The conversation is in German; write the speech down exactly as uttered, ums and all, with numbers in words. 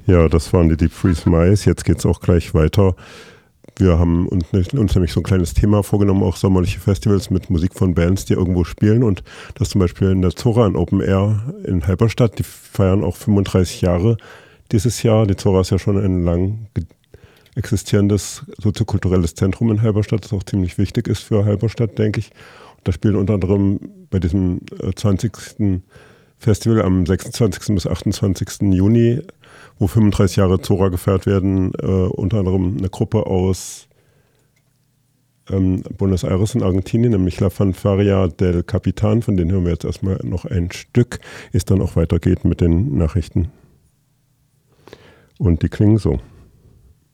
Ja, das waren die Deep Freeze Mais. Jetzt geht es auch gleich weiter. Wir haben uns, uns nämlich so ein kleines Thema vorgenommen, auch sommerliche Festivals mit Musik von Bands, die irgendwo spielen. Und das zum Beispiel in der Zora in Open Air in Halberstadt. Die feiern auch fünfunddreißig Jahre dieses Jahr. Die Zora ist ja schon ein lang existierendes soziokulturelles Zentrum in Halberstadt, das auch ziemlich wichtig ist für Halberstadt, denke ich. Und da spielen unter anderem bei diesem zwanzigsten Festival am sechsundzwanzigsten bis achtundzwanzigsten Juni, wo fünfunddreißig Jahre Zora gefeiert werden, äh, unter anderem eine Gruppe aus ähm, Buenos Aires in Argentinien, nämlich La Fanfaria del Capitan, von denen hören wir jetzt erstmal noch ein Stück, es dann auch weitergeht mit den Nachrichten. Und die klingen so.